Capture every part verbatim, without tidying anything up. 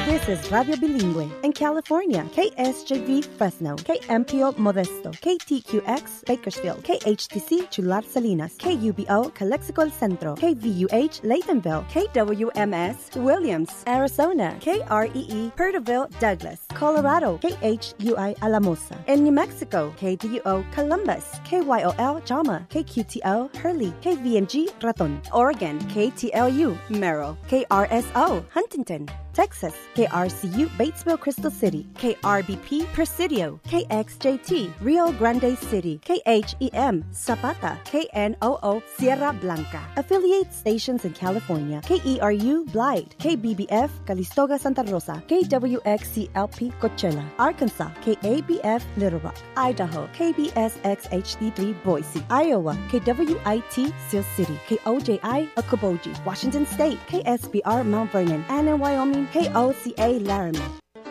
This is Radio Bilingüe. In California, K S J V Fresno, K M P O Modesto, K T Q X Bakersfield, K H T C Chular Salinas, K U B O Calexico El Centro, K V U H Laytonville, K W M S Williams, Arizona, K R E E Perterville Douglas, Colorado, K H U I Alamosa. In New Mexico, K D U O Columbus, K Y O L Jama, K Q T O Hurley, K V M G Raton. Oregon, K T L U Merrill, K R S O Huntington. Texas, K R C U Batesville Crystal City, K R B P Presidio, K X J T Rio Grande City, K H E M Zapata, K N O O Sierra Blanca. Affiliate stations in California, K E R U Blythe, K B B F Calistoga Santa Rosa, K W X C L P Coachella, Arkansas, K A B F Little Rock, Idaho, K B S X H D three Boise, Iowa, K W I T Sioux City, K O J I Okoboji, Washington State, K S B R Mount Vernon, and in Wyoming, K O C A Laramie.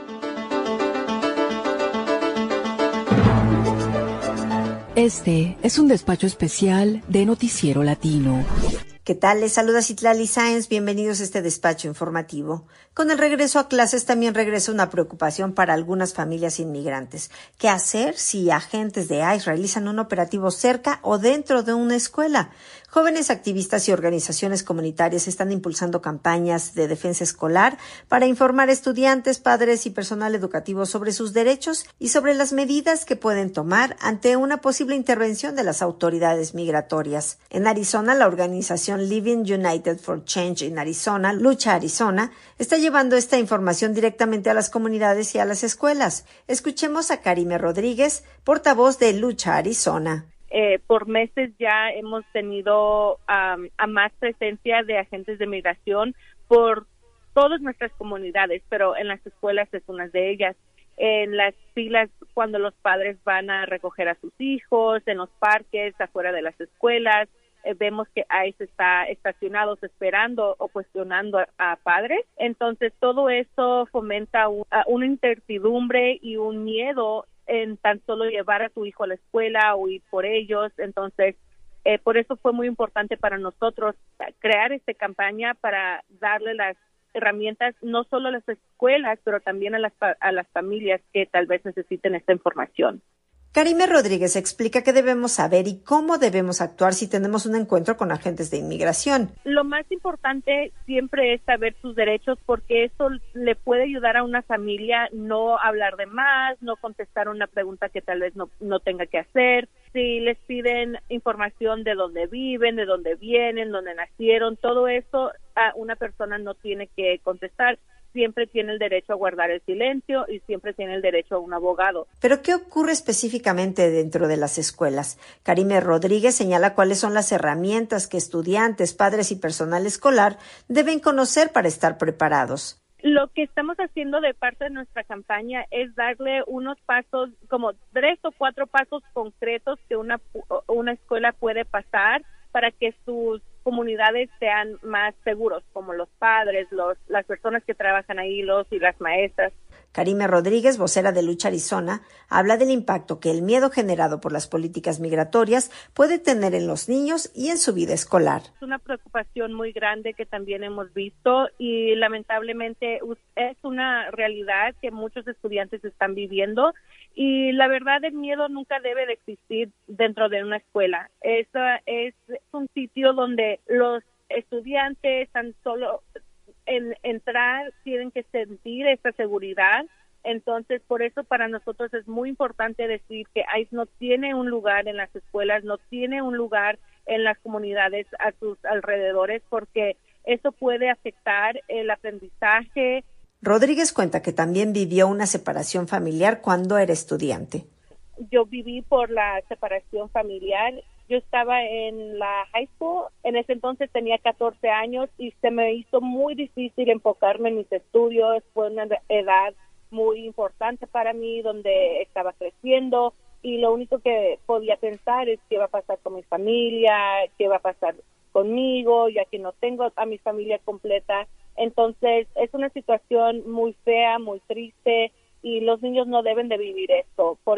Este es un despacho especial de Noticiero Latino. ¿Qué tal? Les saluda Citlali Sáenz. Bienvenidos a este despacho informativo. Con el regreso a clases también regresa una preocupación para algunas familias inmigrantes. ¿Qué hacer si agentes de ICE realizan un operativo cerca o dentro de una escuela? Jóvenes activistas y organizaciones comunitarias están impulsando campañas de defensa escolar para informar a estudiantes, padres y personal educativo sobre sus derechos y sobre las medidas que pueden tomar ante una posible intervención de las autoridades migratorias. En Arizona, la organización Living United for Change in Arizona, Lucha Arizona, está llevando esta información directamente a las comunidades y a las escuelas. Escuchemos a Karime Rodríguez, portavoz de Lucha Arizona. Eh, por meses ya hemos tenido um, a más presencia de agentes de migración por todas nuestras comunidades, pero en las escuelas es una de ellas. En las filas cuando los padres van a recoger a sus hijos, en los parques, afuera de las escuelas, eh, vemos que ICE está estacionados esperando o cuestionando a, a padres. Entonces todo eso fomenta un, a una incertidumbre y un miedo en tan solo llevar a tu hijo a la escuela o ir por ellos. Entonces, eh, por eso fue muy importante para nosotros crear esta campaña para darle las herramientas no solo a las escuelas, pero también a las, a las familias que tal vez necesiten esta información. Karime Rodríguez explica qué debemos saber y cómo debemos actuar si tenemos un encuentro con agentes de inmigración. Lo más importante siempre es saber sus derechos, porque eso le puede ayudar a una familia no hablar de más, no contestar una pregunta que tal vez no, no tenga que hacer. Si les piden información de dónde viven, de dónde vienen, dónde nacieron, todo eso a una persona no tiene que contestar. Siempre tiene el derecho a guardar el silencio y siempre tiene el derecho a un abogado. ¿Pero qué ocurre específicamente dentro de las escuelas? Karime Rodríguez señala cuáles son las herramientas que estudiantes, padres y personal escolar deben conocer para estar preparados. Lo que estamos haciendo de parte de nuestra campaña es darle unos pasos, como tres o cuatro pasos concretos que una, una escuela puede pasar para que sus comunidades sean más seguros, como los padres, los, las personas que trabajan ahí, los y las maestras. Karime Rodríguez, vocera de Lucha Arizona, habla del impacto que el miedo generado por las políticas migratorias puede tener en los niños y en su vida escolar. Es una preocupación muy grande que también hemos visto y lamentablemente es una realidad que muchos estudiantes están viviendo y la verdad el miedo nunca debe de existir dentro de una escuela. Eso es un sitio donde los estudiantes están solo en entrar, tienen que sentir esa seguridad. Entonces, por eso para nosotros es muy importante decir que ICE no tiene un lugar en las escuelas, no tiene un lugar en las comunidades a sus alrededores, porque eso puede afectar el aprendizaje. Rodríguez cuenta que también vivió una separación familiar cuando era estudiante. Yo viví por la separación familiar. Yo estaba en la high school, en ese entonces tenía catorce años y se me hizo muy difícil enfocarme en mis estudios. Fue una edad muy importante para mí donde estaba creciendo y lo único que podía pensar es qué va a pasar con mi familia, qué va a pasar conmigo, ya que no tengo a mi familia completa. Entonces es una situación muy fea, muy triste y los niños no deben de vivir esto. Por